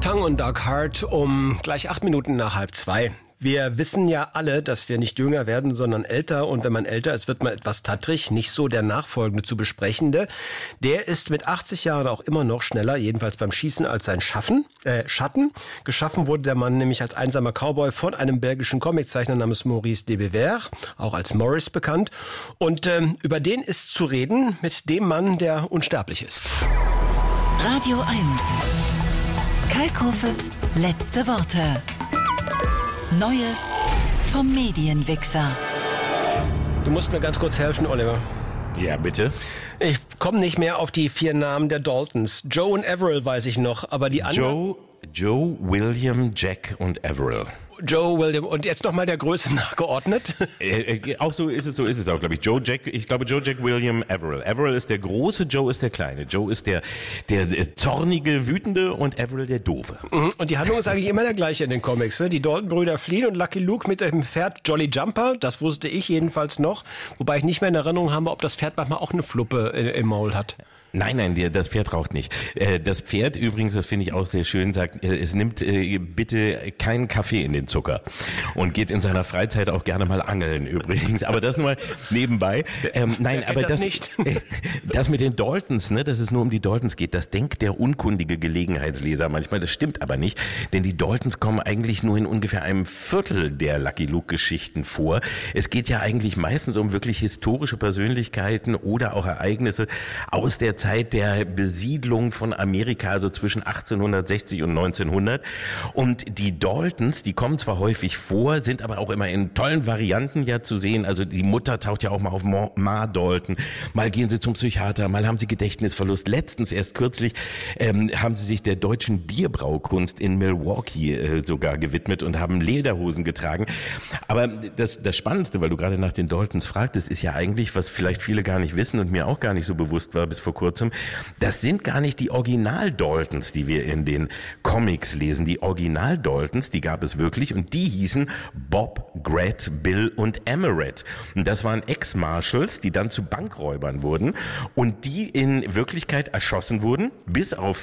Tongue und Dark Heart um gleich 8 Minuten nach 1:30. Wir wissen ja alle, dass wir nicht jünger werden, sondern älter. Und wenn man älter ist, wird man etwas tattrig. Nicht so der nachfolgende zu besprechende. Der ist mit 80 Jahren auch immer noch schneller, jedenfalls beim Schießen, als sein Schatten. Geschaffen wurde der Mann nämlich als einsamer Cowboy von einem belgischen Comiczeichner namens Maurice de Bever, auch als Morris bekannt. Und über den ist zu reden mit dem Mann, der unsterblich ist. Radio 1. Kalkhofes letzte Worte. Neues vom Medienwichser. Du musst mir ganz kurz helfen, Oliver. Ja, bitte. Ich komme nicht mehr auf die 4 Namen der Daltons. Joe und Averill weiß ich noch, aber die anderen... Joe, William, Jack und Averill. Joe, William und jetzt nochmal der Größe nachgeordnet. Auch so ist es auch, glaube ich. Joe, Jack, William, Averill. Averill ist der Große, Joe ist der Kleine. Joe ist der zornige, wütende und Averill der Doofe. Und die Handlung ist eigentlich immer der gleiche in den Comics. Ne? Die Dalton-Brüder fliehen und Lucky Luke mit dem Pferd Jolly Jumper, das wusste ich jedenfalls noch, wobei ich nicht mehr in Erinnerung habe, ob das Pferd manchmal auch eine Fluppe im Maul hat. Nein, das Pferd raucht nicht. Das Pferd übrigens, das finde ich auch sehr schön, sagt, es nimmt bitte keinen Kaffee in den Zucker und geht in seiner Freizeit auch gerne mal angeln übrigens. Aber das nur nebenbei. Nein, aber das nicht. Das mit den Daltons, ne, dass es nur um die Daltons geht, das denkt der unkundige Gelegenheitsleser manchmal. Das stimmt aber nicht, denn die Daltons kommen eigentlich nur in ungefähr einem Viertel der Lucky Luke-Geschichten vor. Es geht ja eigentlich meistens um wirklich historische Persönlichkeiten oder auch Ereignisse aus der Zeit der Besiedlung von Amerika, also zwischen 1860 und 1900. Und die Daltons, die kommen zwar häufig vor, sind aber auch immer in tollen Varianten ja zu sehen. Also die Mutter taucht ja auch mal auf Ma Dalton. Mal gehen sie zum Psychiater, mal haben sie Gedächtnisverlust. Letztens, erst kürzlich, haben sie sich der deutschen Bierbraukunst in Milwaukee sogar gewidmet und haben Lederhosen getragen. Aber das Spannendste, weil du gerade nach den Daltons fragtest, ist ja eigentlich, was vielleicht viele gar nicht wissen und mir auch gar nicht so bewusst war bis vor kurzem, das sind gar nicht die Original-Daltons, die wir in den Comics lesen. Die Original-Daltons, die gab es wirklich und die hießen Bob, Gret, Bill und Emeret. Und das waren Ex-Marshals, die dann zu Bankräubern wurden und die in Wirklichkeit erschossen wurden, bis auf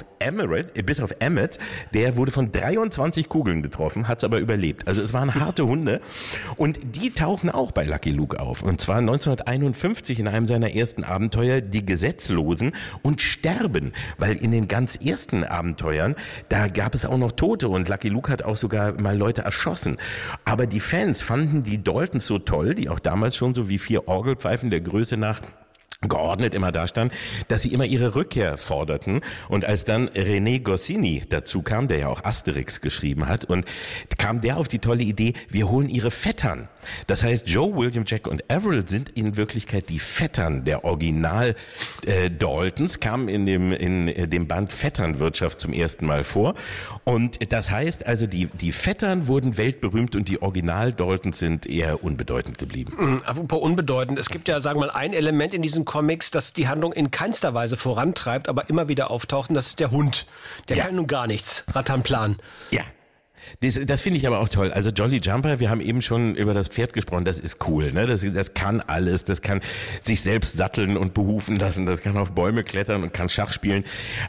Emmett, der wurde von 23 Kugeln getroffen, hat es aber überlebt. Also es waren harte Hunde und die tauchen auch bei Lucky Luke auf. Und zwar 1951 in einem seiner ersten Abenteuer, die Gesetzlosen, und sterben, weil in den ganz ersten Abenteuern, da gab es auch noch Tote und Lucky Luke hat auch sogar mal Leute erschossen. Aber die Fans fanden die Daltons so toll, die auch damals schon so wie 4 Orgelpfeifen der Größe nach geordnet immer da stand, dass sie immer ihre Rückkehr forderten. Und als dann René Goscinny dazu kam, der ja auch Asterix geschrieben hat, und kam der auf die tolle Idee, wir holen ihre Vettern. Das heißt, Joe, William, Jack und Averill sind in Wirklichkeit die Vettern der Original Daltons, kamen in dem Band Vetternwirtschaft zum ersten Mal vor. Und das heißt also, die Vettern wurden weltberühmt und die Original Daltons sind eher unbedeutend geblieben. Apropos unbedeutend, es gibt ja, sagen wir mal, ein Element in diesen Comics, das die Handlung in keinster Weise vorantreibt, aber immer wieder auftaucht, und das ist der Hund. Der kann nun gar nichts. Rattanplan. Ja. Das finde ich aber auch toll. Also Jolly Jumper, wir haben eben schon über das Pferd gesprochen, das ist cool. Ne? Das kann alles, das kann sich selbst satteln und behufen lassen, das kann auf Bäume klettern und kann Schach spielen.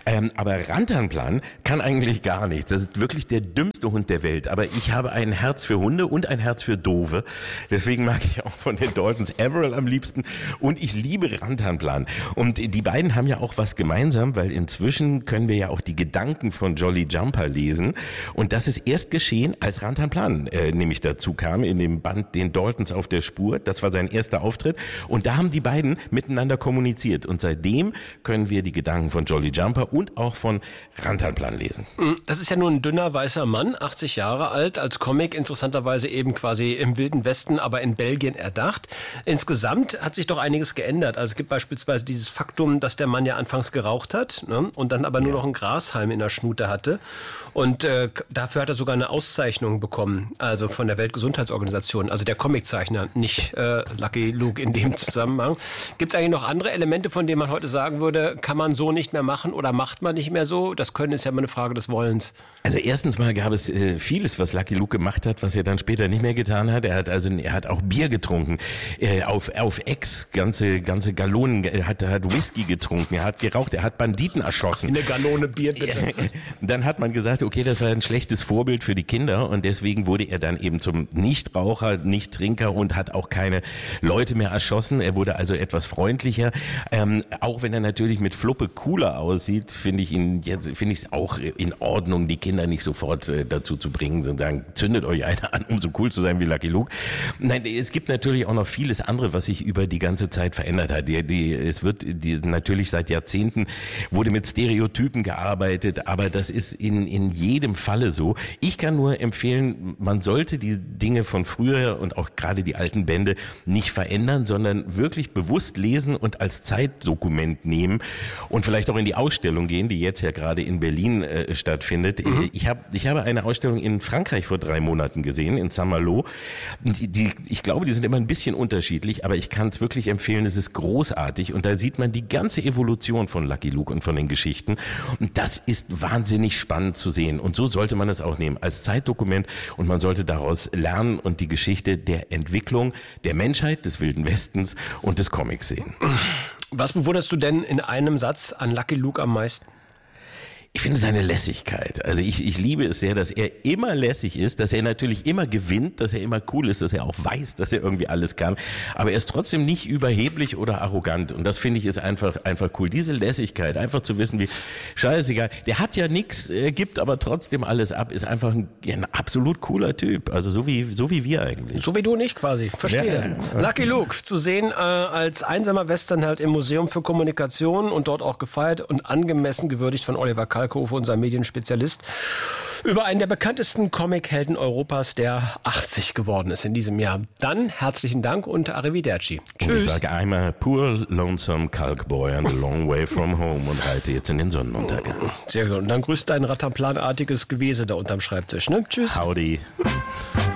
Aber Rantanplan kann eigentlich gar nichts. Das ist wirklich der dümmste Hund der Welt. Aber ich habe ein Herz für Hunde und ein Herz für Doofe. Deswegen mag ich auch von den Daltons Averill am liebsten. Und ich liebe Rantanplan. Und die beiden haben ja auch was gemeinsam, weil inzwischen können wir ja auch die Gedanken von Jolly Jumper lesen. Und das ist erst geschehen, als Rantanplan nämlich dazu kam, in dem Band Den Daltons auf der Spur. Das war sein erster Auftritt. Und da haben die beiden miteinander kommuniziert. Und seitdem können wir die Gedanken von Jolly Jumper und auch von Rantanplan lesen. Das ist ja nur ein dünner, weißer Mann, 80 Jahre alt, als Comic interessanterweise eben quasi im Wilden Westen, aber in Belgien erdacht. Insgesamt hat sich doch einiges geändert. Also es gibt beispielsweise dieses Faktum, dass der Mann ja anfangs geraucht hat, ne, und dann aber nur noch einen Grashalm in der Schnute hatte. Und dafür hat er sogar sogar eine Auszeichnung bekommen, also von der Weltgesundheitsorganisation, also der Comiczeichner, nicht Lucky Luke in dem Zusammenhang. Gibt es eigentlich noch andere Elemente, von denen man heute sagen würde, kann man so nicht mehr machen oder macht man nicht mehr so? Das Können ist ja immer eine Frage des Wollens. Also erstens mal gab es vieles, was Lucky Luke gemacht hat, was er dann später nicht mehr getan hat. Er hat auch Bier getrunken, auf Ex ganze Gallonen, er hat Whisky getrunken, er hat geraucht, er hat Banditen erschossen. Eine Gallone Bier, bitte. Dann hat man gesagt, okay, das war ein schlechtes Vorbild für die Kinder und deswegen wurde er dann eben zum Nichtraucher, Nichttrinker und hat auch keine Leute mehr erschossen. Er wurde also etwas freundlicher. Auch wenn er natürlich mit Fluppe cooler aussieht, finde ich es auch in Ordnung, die Kinder nicht sofort dazu zu bringen und sagen, zündet euch einer an, um so cool zu sein wie Lucky Luke. Nein, es gibt natürlich auch noch vieles andere, was sich über die ganze Zeit verändert hat. Es wird natürlich seit Jahrzehnten wurde mit Stereotypen gearbeitet, aber das ist in jedem Falle so. Ich kann nur empfehlen, man sollte die Dinge von früher und auch gerade die alten Bände nicht verändern, sondern wirklich bewusst lesen und als Zeitdokument nehmen und vielleicht auch in die Ausstellung gehen, die jetzt ja gerade in Berlin stattfindet. Ich habe eine Ausstellung in Frankreich vor 3 Monaten gesehen, in Saint-Malo. Ich glaube, die sind immer ein bisschen unterschiedlich, aber ich kann es wirklich empfehlen, es ist großartig und da sieht man die ganze Evolution von Lucky Luke und von den Geschichten und das ist wahnsinnig spannend zu sehen und so sollte man es auch nehmen als Zeitdokument und man sollte daraus lernen und die Geschichte der Entwicklung der Menschheit, des Wilden Westens und des Comics sehen. Was bewunderst du denn in einem Satz an Lucky Luke am meisten? Ich finde seine Lässigkeit. Also ich liebe es sehr, dass er immer lässig ist, dass er natürlich immer gewinnt, dass er immer cool ist, dass er auch weiß, dass er irgendwie alles kann. Aber er ist trotzdem nicht überheblich oder arrogant. Und das finde ich ist einfach cool. Diese Lässigkeit, einfach zu wissen, wie scheißegal. Der hat ja nichts, gibt aber trotzdem alles ab, ist einfach ein absolut cooler Typ. Also so wie wir eigentlich. So wie du nicht quasi. Verstehe. Ja. Lucky Luke zu sehen als einsamer Westernheld im Museum für Kommunikation und dort auch gefeiert und angemessen gewürdigt von Oliver Kalkofe, unser Medienspezialist, über einen der bekanntesten Comichelden Europas, der 80 geworden ist in diesem Jahr. Dann herzlichen Dank und arrivederci. Tschüss. Und ich sage, I'm a poor, lonesome Kalkboy and a long way from home und halte jetzt in den Sonnenuntergang. Sehr gut. Und dann grüßt dein Rattenplanartiges Gewese da unterm Schreibtisch. Ne? Tschüss. Howdy.